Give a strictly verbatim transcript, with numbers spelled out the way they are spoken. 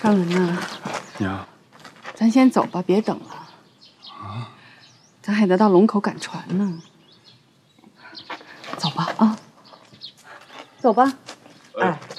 川文呐， 娘， 咱先走吧，别等了。 啊， 咱还得到龙口赶船呢。走吧，啊，走吧。 哎。 哎